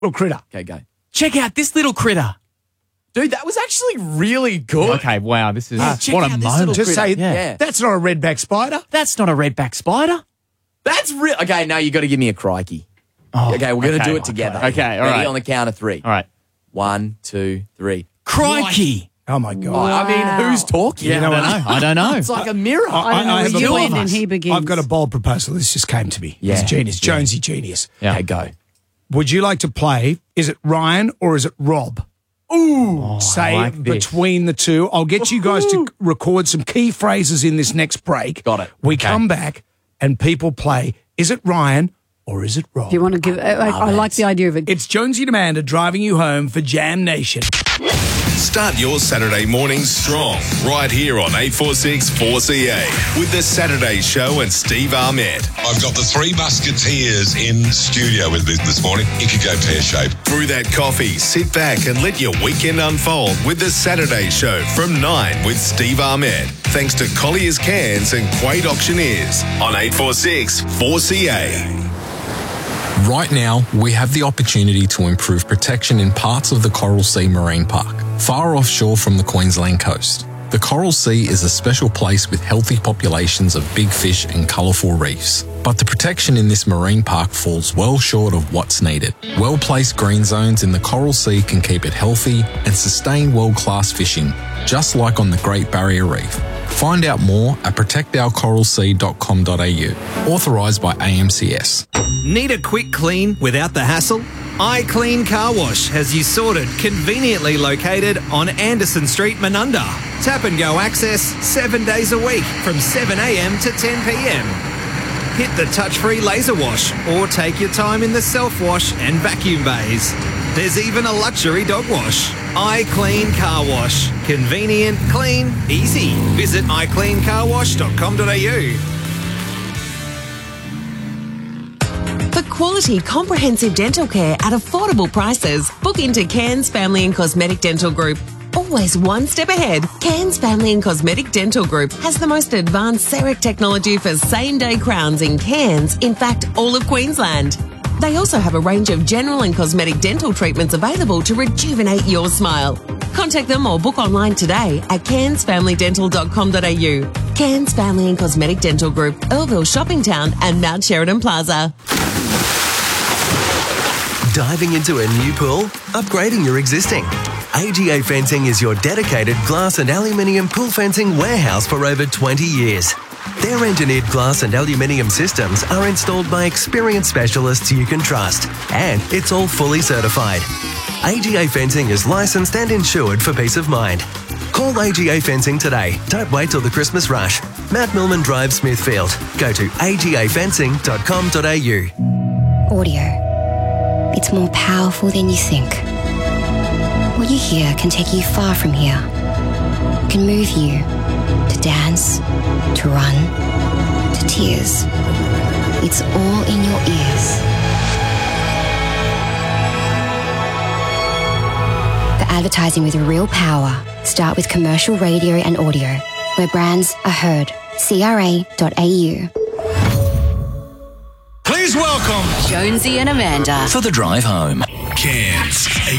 Little critter. Okay, go. Check out this little critter. Dude, that was actually really good. Okay, wow, this is check what out a this moment. little Just say, Yeah. that's not a redback spider. That's not a redback spider. That's real. Okay, now you got to give me a crikey. Oh, Okay, we're going to do it together. Okay, all Ready right. on the count of 3. All right. 1, 2, 3. Crikey. Oh, my God. I mean, who's talking? Yeah, I don't know. It's like a mirror. I don't know have where a you bold- end and he begins. I've got a bold proposal. This just came to me. Yeah. It's genius. Jonesy genius. Yeah. Okay, go. Would you like to play, is it Ryan or is it Rob? Say like this. between the two. I'll get you guys to record some key phrases in this next break. Got it. We Okay. come back and people play, is it Ryan or is it Rob? Do you want to give? I like the idea of it. It's Jonesy and Amanda driving you home for Jam Nation. Start your Saturday mornings strong right here on 846 4CA with the Saturday Show and Steve Armett. I've got the 3 Musketeers in studio with me this morning. You could go pear-shaped. Brew that coffee, sit back and let your weekend unfold with the Saturday Show from 9 with Steve Armett. Thanks to Collier's Cans and Quade Auctioneers on 846 4CA. Right now, we have the opportunity to improve protection in parts of the Coral Sea Marine Park, far offshore from the Queensland coast. The Coral Sea is a special place with healthy populations of big fish and colourful reefs. But the protection in this marine park falls well short of what's needed. Well-placed green zones in the Coral Sea can keep it healthy and sustain world-class fishing, just like on the Great Barrier Reef. Find out more at protectourcoralsea.com.au. Authorised by AMCS. Need a quick clean without the hassle? iClean Car Wash has you sorted, conveniently located on Anderson Street, Menunda. Tap and go access 7 days a week from 7 a.m. to 10 p.m. Hit the touch-free laser wash or take your time in the self-wash and vacuum bays. There's even a luxury dog wash. iClean Car Wash. Convenient, clean, easy. Visit iCleanCarWash.com.au. For quality, comprehensive dental care at affordable prices, book into Cairns Family and Cosmetic Dental Group. Always one step ahead, Cairns Family and Cosmetic Dental Group has the most advanced CEREC technology for same-day crowns in Cairns, in fact, all of Queensland. They also have a range of general and cosmetic dental treatments available to rejuvenate your smile. Contact them or book online today at cairnsfamilydental.com.au. Cairns Family and Cosmetic Dental Group, Earlville Shopping Town and Mount Sheridan Plaza. Diving into a new pool? Upgrading your existing? AGA Fencing is your dedicated glass and aluminium pool fencing warehouse for over 20 years. Their engineered glass and aluminium systems are installed by experienced specialists you can trust, and it's all fully certified. AGA Fencing is licensed and insured for peace of mind. Call AGA Fencing today. Don't wait till the Christmas rush. Mount Milman Drive, Smithfield. Go to agafencing.com.au. Audio. It's more powerful than you think. What you hear can take you far from here. It can move you to dance, to run, to tears. It's all in your ears. For advertising with real power, start with commercial radio and audio, where brands are heard. CRA.au. Please welcome Jonesy and Amanda for the drive home. Cairns